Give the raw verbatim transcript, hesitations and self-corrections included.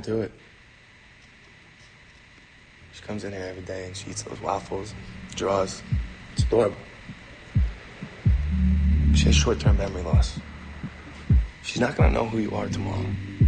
do it. She comes in here every day and she eats those waffles, draws. It's adorable. She has short-term memory loss. She's not gonna know who you are tomorrow.